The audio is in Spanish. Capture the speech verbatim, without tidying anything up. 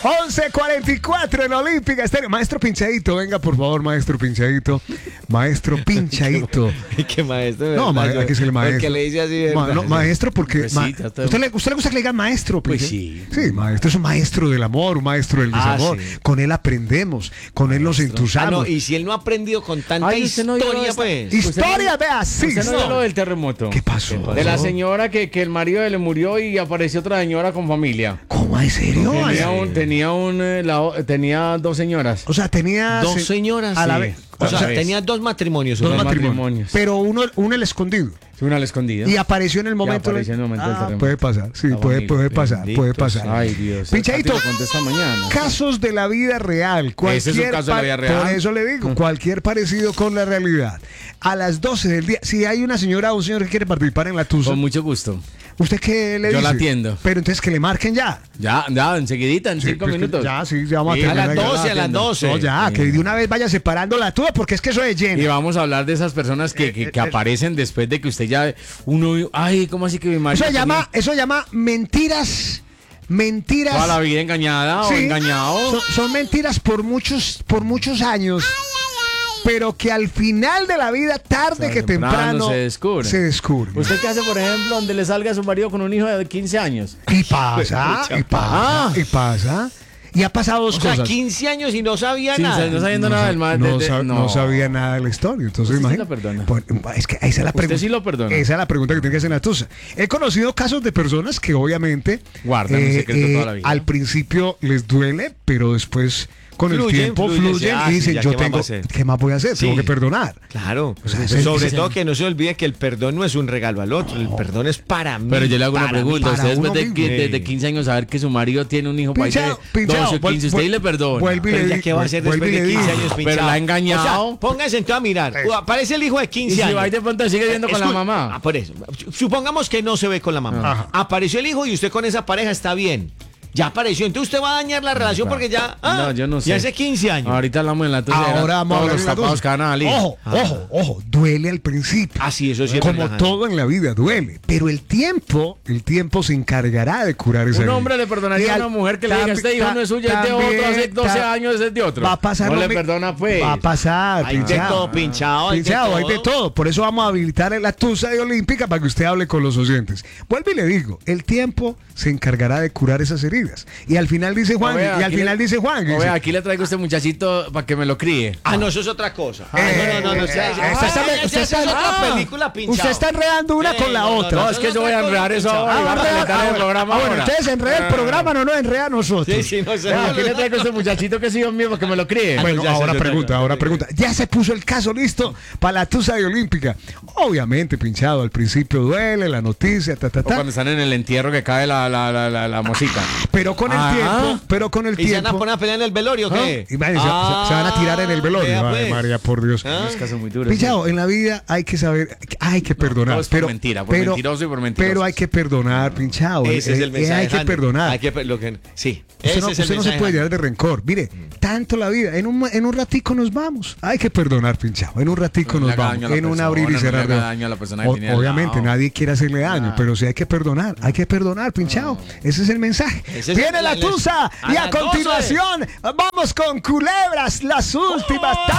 once cuarenta y cuatro en Olímpica Estéreo. Maestro Pinchadito, venga por favor, maestro Pinchadito. Maestro Pinchadito. ¿Qué maestro? No, ma hay que decirle maestro. Porque le dice así. Ma no, maestro, porque. Pues ma sí, ¿usted, le, ¿Usted le gusta que le digan maestro? Pues sí. Sí, maestro es un maestro del amor, un maestro del desamor. Ah, sí. Con él aprendemos, con maestro. Él nos entusiasmamos. Ah, no, y si él no ha aprendido con tanta Ay, historia, no pues. Historia, no, vea, sí. Usted no vio lo del terremoto. ¿Qué pasó? De la señora que, que el marido le murió y apareció otra señora con familia. ¿Cómo? ¿En serio? Tenía, un, tenía, un, eh, la, tenía dos señoras. O sea, tenía... Dos señoras. A la sí. vez. O, o sea, sea, tenía dos matrimonios. Dos matrimonios. matrimonios. Pero uno, uno el escondido. Una al escondido. Y apareció en el momento. Y apareció en el momento ah, del terremoto. Puede pasar, sí, puede, puede pasar, Bendito puede pasar. Ay, Dios. Pinchadito, contesta mañana. Casos de la vida real. Ese es un caso de la vida real. Por eso le digo, cualquier parecido con la realidad. A las doce del día, si hay una señora o un señor que quiere participar en la tusa. Con mucho gusto. ¿Usted qué le Yo dice? la atiendo. Pero entonces que le marquen ya. Ya, ya, enseguidita, en Sí, cinco pues, minutos. Ya, sí, ya vamos Sí, a A tener las ahí. doce, a las doce. No, ya, que de una vez vaya separando la tuba porque es que eso es lleno. Y vamos a hablar de esas personas que, que, que aparecen después de que usted ya uno, ay, ¿cómo así que mi marido Eso se tenía llama, eso se llama mentiras, mentiras. toda la vida engañada o Sí, engañado? Son, son mentiras por muchos, por muchos años. Pero que al final de la vida, tarde O sea, que temprano temprano, se descubre. se descubre. ¿Usted qué hace, por ejemplo, donde le salga a su marido con un hijo de quince años? Y pasa, y pasa, Ah. y pasa. Y ha pasado dos O sea, cosas. quince años y no sabía Sin- nada. no sabiendo no, nada sa- del mal. no, de- de- sab- no sabía nada de la historia. Entonces, Usted sí imagínate. lo perdona. Pues, es que esa es la ¿Usted pregunta. sí lo perdona? Esa es la pregunta que tiene que hacer la tusa. He conocido casos de personas que obviamente Guardan un secreto toda la vida. al principio les duele, pero después con el Fluyen, tiempo fluyen, fluyen, sí, ah, y sí, dicen, ya, yo ¿qué más tengo, va a hacer? ¿qué más voy a hacer? Sí. Tengo que perdonar. Claro. O sea, ese- Sobre ese- todo que no se olvide que el perdón no es un regalo al otro. El perdón es para mí. Pero yo le hago una para mí. pregunta. para Usted después uno de, mismo. que- de- de quince años saber que su marido tiene un hijo para Pinchado, pinchado, doce o vuel- quince, usted vuel- le perdona. vuelve y Pero le ya di- qué va a hacer vuelve después y de le quince digo. años, Pero pinchado. la ha engañado. O sea, póngase entonces a mirar. Eso. Aparece el hijo de Y quince si años. va y de pronto sigue viendo con la Escu- mamá. Ah, por eso. Supongamos que no se ve con la mamá. Ajá. Apareció el hijo y usted con esa pareja está bien. Ya apareció. Entonces usted va a dañar la relación porque ya. Ah, No, yo no sé. Ya hace quince años. Ahorita hablamos en la tuya. Ahora vamos a todos hablar los de la tapados tusa. que van a salir. Ojo, ojo, ojo, duele al principio. Ah, sí, eso sí es Como verdad. todo en la vida duele, pero el tiempo, el tiempo se encargará de curar esa Un herida. hombre le Y perdonaría a al- una mujer que le diga, tambi- este hijo no es suyo, es de también, otro, hace doce ta- años es de otro. Va a pasar No lo le mi- perdona, pues. Va a pasar, Hay de pinchado. todo, pinchado, hay de Pinchado, hay de todo. todo. Por eso vamos a habilitar en la tusa de Olímpica para que usted hable con los oyentes. Vuelvo y le digo, el tiempo se encargará de curar esas heridas. Y al final dice Juan, O vea, y al aquí final le- dice Juan. o dice, vea, aquí le traigo a este muchachito para que me lo críe. Ah, no, eso es otra cosa. Ah, Eh, no, no, no, no. eh, sea- eh, ah, usted está- ya, ya, usted esa es está- otra ah, película, pinchado. usted está enredando una Eh, con la no, no, otra. No, es que yo voy a enredar eso ahora. Ah, y va a enreda- calentar el ah, programa ah, bueno, ahora. ustedes enreda el programa, no nos enreda a nosotros. Sí, sí, no sé. Vea, aquí le traigo a este muchachito que es hijo mío para que me lo críe. Bueno, ya, ahora ya, ya, pregunta, ya, ya, ahora ya. pregunta. Ya se puso el caso listo para la tusa de Olímpica. Obviamente, pinchado, al principio duele la noticia, ta, ta, O ta. cuando están en el entierro que cae la, la, la, la, la mosita. Pero con el Ah. tiempo, pero con el ¿Y se van a tiempo. poner a pelear en el velorio o qué? ¿Ah? Imagínense, Ah, se, se van a tirar en el velorio. vea, Ay, pues. María, por Dios. Ah. Es caso muy duro. Pinchado, en la vida hay que saber, hay que perdonar. todo es por pero, mentira, por pero- mentiroso y por mentiroso. Pero hay que perdonar, pinchado. Ese es Eh, el eh, mensaje. hay que Handy. perdonar. Hay que per- lo que- sí. Usted, Ese no, es el usted no se mensaje, puede Handy. llenar de rencor. Mire, tanto la vida. En un, en un ratico nos vamos. Hay que perdonar, pinchado. En un ratico No le nos haga vamos. daño a la En un persona, abrir y no le cerrar haga de- daño a la persona que O- tiene al Obviamente, lado. nadie quiere hacerle daño, Ah. pero sí hay que perdonar. Hay que perdonar, pinchado. Ese es el mensaje. Ese es Viene el- la la- tusa. a Y a las doce. continuación, vamos con culebras, las últimas.